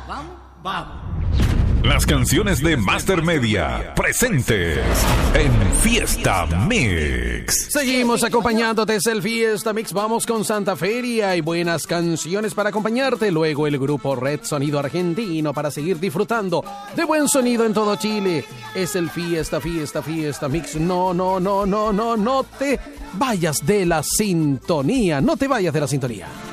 Las canciones de Master Media presentes en Fiesta Mix. Seguimos acompañándote, es el Fiesta Mix. Vamos con Santa Feria y buenas canciones para acompañarte. Luego el grupo Red Sonido Argentino para seguir disfrutando de buen sonido en todo Chile. Es el Fiesta Mix. No te vayas de la sintonía. No te vayas de la sintonía.